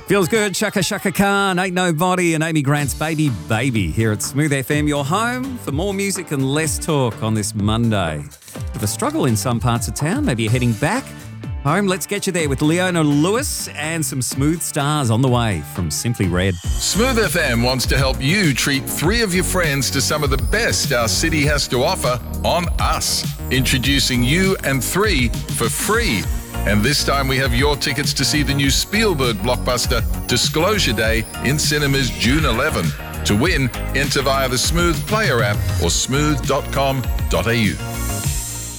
Feels good, Shaka Shaka Khan, Ain't Nobody, and Amy Grant's Baby Baby here at Smooth FM, your home for more music and less talk on this Monday. With a struggle in some parts of town, maybe you're heading back home. Let's get you there with Leona Lewis and some smooth stars on the way from Simply Red. Smooth FM wants to help you treat 3 of your friends to some of the best our city has to offer on us. Introducing You and 3 for free. And this time we have your tickets to see the new Spielberg blockbuster Disclosure Day in cinemas June 11. To win, enter via the Smooth Player app or smooth.com.au.